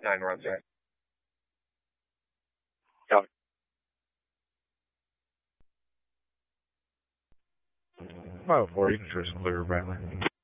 9 runs, right? 504, you can choose some liver, Bradley.